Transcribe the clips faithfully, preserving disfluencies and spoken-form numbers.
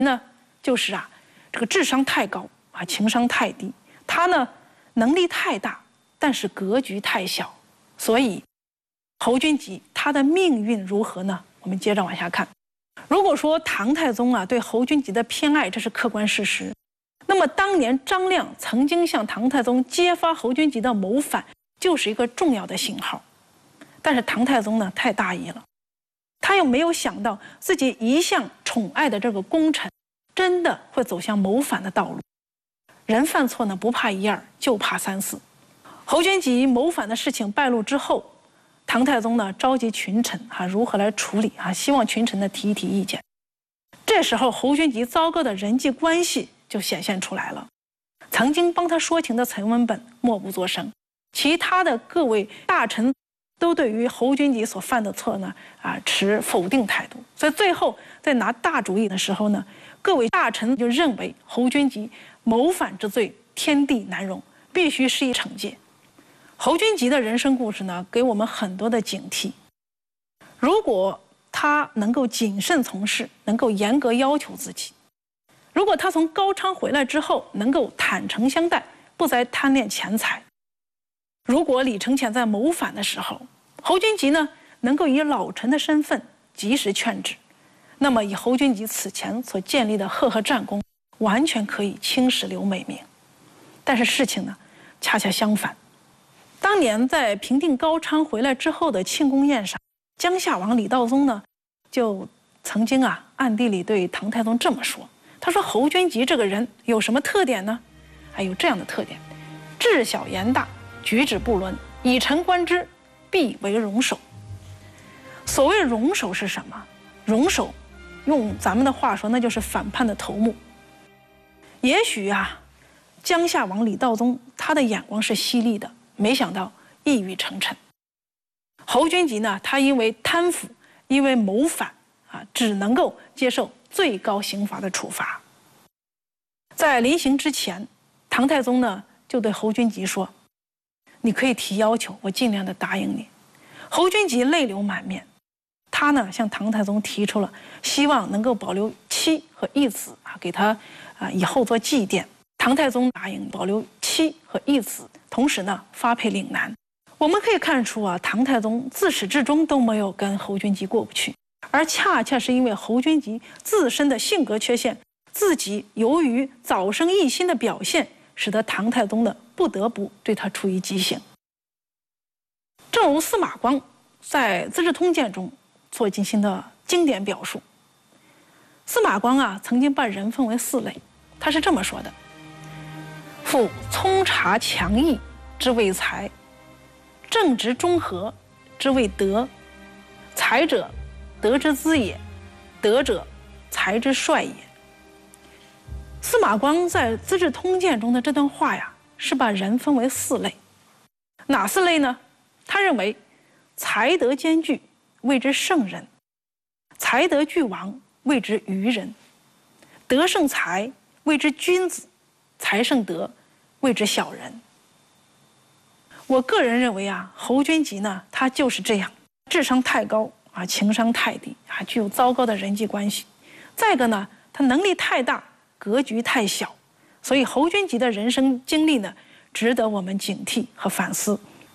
呢，就是啊，这个智商太高啊，情商太低。他呢，能力太大，但是格局太小。所以，侯君集他的命运如何呢？我们接着往下看。如果说唐太宗啊对侯君集的偏爱，这是客观事实，那么当年张亮曾经向唐太宗揭发侯君集的谋反，就是一个重要的信号。但是唐太宗呢太大意了，他又没有想到自己一向宠爱的这个功臣，真的会走向谋反的道路。人犯错呢不怕一二，就怕三四。侯君集谋反的事情败露之后，唐太宗呢召集群臣啊如何来处理啊，希望群臣呢提一提意见。这时候侯君集糟糕的人际关系就显现出来了。曾经帮他说情的陈文本默不作声，其他的各位大臣都对于侯君集所犯的错呢啊持否定态度。所以最后在拿大主意的时候呢，各位大臣就认为侯君集谋反之罪天地难容，必须施以惩戒。侯君集的人生故事呢，给我们很多的警惕。如果他能够谨慎从事，能够严格要求自己；如果他从高昌回来之后能够坦诚相待，不再贪恋钱财；如果李承乾在谋反的时候，侯君集呢能够以老臣的身份及时劝止，那么以侯君集此前所建立的赫赫战功，完全可以青史留美名。但是事情呢，恰恰相反。当年在平定高昌回来之后的庆功宴上，江夏王李道宗呢，就曾经啊暗地里对唐太宗这么说：“他说侯君集这个人有什么特点呢？还有这样的特点：智小言大，举止不伦，以臣观之，必为戎首。”所谓戎首是什么？戎首，用咱们的话说，那就是反叛的头目。也许啊，江夏王李道宗他的眼光是犀利的。没想到一语成谶。侯君集呢，他因为贪腐，因为谋反啊，只能够接受最高刑罚的处罚。在临行之前，唐太宗呢就对侯君集说：“你可以提要求，我尽量的答应你。”侯君集泪流满面，他呢向唐太宗提出了希望能够保留妻和义子啊，给他啊以后做祭奠。唐太宗答应保留妻和义子，同时呢发配岭南。我们可以看出啊，唐太宗自始至终都没有跟侯君集过不去，而恰恰是因为侯君集自身的性格缺陷，自己由于早生异心的表现，使得唐太宗呢不得不对他处以极刑。正如司马光在《资治通鉴》中所进行的经典表述，司马光啊曾经把人分为四类，他是这么说的：夫聪察强毅之谓才，正直中和之谓德。才者，德之资也；德者，才之帅也。司马光在《资治通鉴》中的这段话呀，是把人分为四类。哪四类呢？他认为，才德兼具，谓之圣人；才德俱亡，谓之愚人；德胜才，谓之君子；才胜德，谓之小人。我个人认为啊，侯君集呢，他就是这样，智商太高啊，情商太低啊，具有糟糕的人际关系。再一个呢，他能力太大，格局太小，所以侯君集的人生经历呢，值得我们警惕和反思。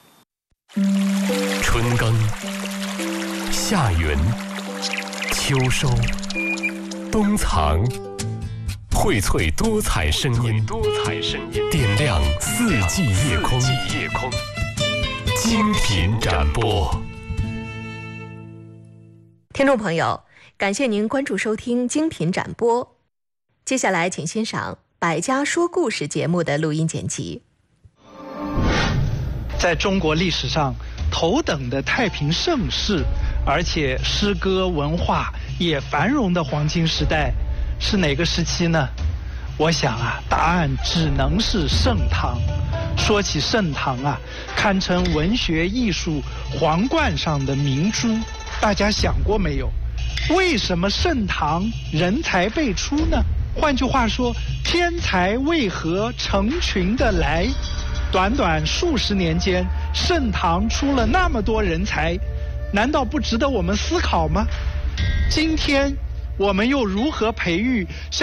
春耕，夏耘，秋收，冬藏。荟萃多彩声音，多彩声音，点亮四季夜空，夜空，精品展播。 听众朋友，感谢您关注收听精品展播。接下来，请欣赏《百家说故事》节目的录音剪辑。 在中国历史上头等的太平盛世，而且诗歌文化也繁荣的黄金时代，是哪个时期呢？我想啊，答案只能是盛唐。说起盛唐啊，堪称文学艺术皇冠上的明珠。大家想过没有，为什么盛唐人才辈出呢？换句话说，天才为何成群的来？短短数十年间，盛唐出了那么多人才，难道不值得我们思考吗？今天我们又如何培育像